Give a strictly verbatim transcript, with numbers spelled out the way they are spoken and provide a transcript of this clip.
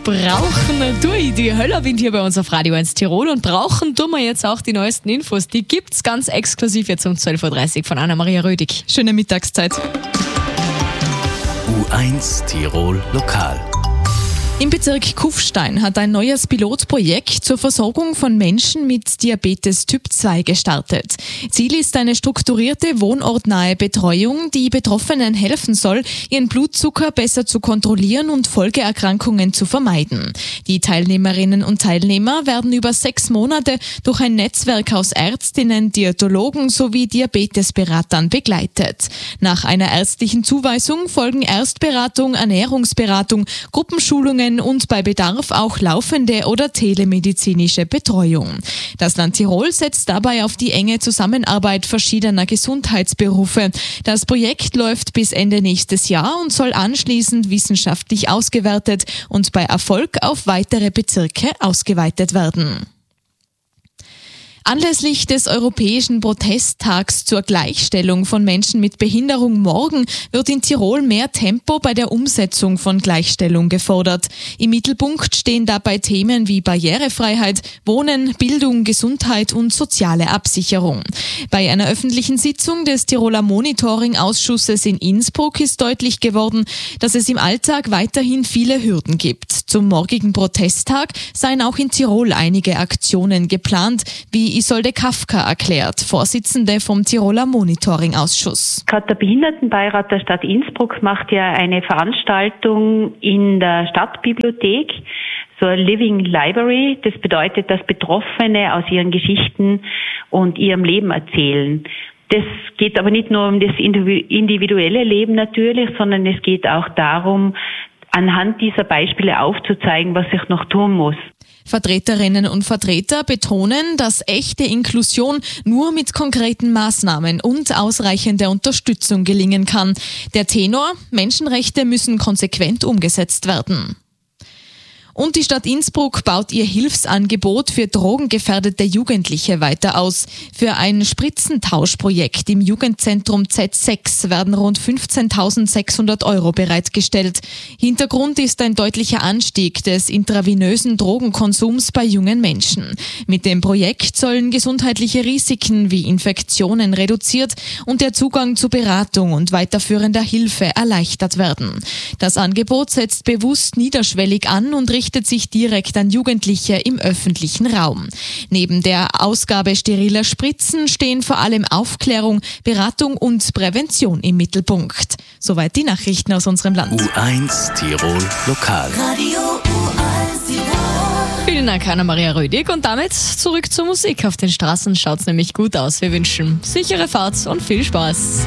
brauchen tue die Höllerwind hier bei uns auf Radio eins Tirol und brauchen tun wir jetzt auch die neuesten Infos. Die gibt's ganz exklusiv jetzt um zwölf Uhr dreißig von Anna-Maria Rödig. Schöne Mittagszeit. U eins Tirol Lokal. Im Bezirk Kufstein hat ein neues Pilotprojekt zur Versorgung von Menschen mit Diabetes Typ zwei gestartet. Ziel ist eine strukturierte wohnortnahe Betreuung, die Betroffenen helfen soll, ihren Blutzucker besser zu kontrollieren und Folgeerkrankungen zu vermeiden. Die Teilnehmerinnen und Teilnehmer werden über sechs Monate durch ein Netzwerk aus Ärztinnen, Diätologen sowie Diabetesberatern begleitet. Nach einer ärztlichen Zuweisung folgen Erstberatung, Ernährungsberatung, Gruppenschulungen und bei Bedarf auch laufende oder telemedizinische Betreuung. Das Land Tirol setzt dabei auf die enge Zusammenarbeit verschiedener Gesundheitsberufe. Das Projekt läuft bis Ende nächstes Jahr und soll anschließend wissenschaftlich ausgewertet und bei Erfolg auf weitere Bezirke ausgeweitet werden. Anlässlich des Europäischen Protesttags zur Gleichstellung von Menschen mit Behinderung morgen wird in Tirol mehr Tempo bei der Umsetzung von Gleichstellung gefordert. Im Mittelpunkt stehen dabei Themen wie Barrierefreiheit, Wohnen, Bildung, Gesundheit und soziale Absicherung. Bei einer öffentlichen Sitzung des Tiroler Monitoring-Ausschusses in Innsbruck ist deutlich geworden, dass es im Alltag weiterhin viele Hürden gibt. Zum morgigen Protesttag seien auch in Tirol einige Aktionen geplant, wie Isolde Kafka erklärt, Vorsitzende vom Tiroler Monitoring-Ausschuss. Gerade der Behindertenbeirat der Stadt Innsbruck macht ja eine Veranstaltung in der Stadtbibliothek, so eine Living Library. Das bedeutet, dass Betroffene aus ihren Geschichten und ihrem Leben erzählen. Das geht aber nicht nur um das individuelle Leben natürlich, sondern es geht auch darum, anhand dieser Beispiele aufzuzeigen, was sich noch tun muss. Vertreterinnen und Vertreter betonen, dass echte Inklusion nur mit konkreten Maßnahmen und ausreichender Unterstützung gelingen kann. Der Tenor: Menschenrechte müssen konsequent umgesetzt werden. Und die Stadt Innsbruck baut ihr Hilfsangebot für drogengefährdete Jugendliche weiter aus. Für ein Spritzentauschprojekt im Jugendzentrum Z sechs werden rund fünfzehntausendsechshundert Euro bereitgestellt. Hintergrund ist ein deutlicher Anstieg des intravenösen Drogenkonsums bei jungen Menschen. Mit dem Projekt sollen gesundheitliche Risiken wie Infektionen reduziert und der Zugang zu Beratung und weiterführender Hilfe erleichtert werden. Das Angebot setzt bewusst niederschwellig an und richtet sich direkt an Jugendliche im öffentlichen Raum. Neben der Ausgabe steriler Spritzen stehen vor allem Aufklärung, Beratung und Prävention im Mittelpunkt. Soweit die Nachrichten aus unserem Land. U eins Tirol Lokal. Radio U eins Tirol. Vielen Dank, Anna-Maria Rödig. Und damit zurück zur Musik. Auf den Straßen schaut's nämlich gut aus. Wir wünschen sichere Fahrt und viel Spaß.